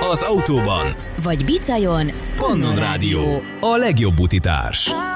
az autóban vagy bicajon. Pannon Rádió, a legjobb utitárs.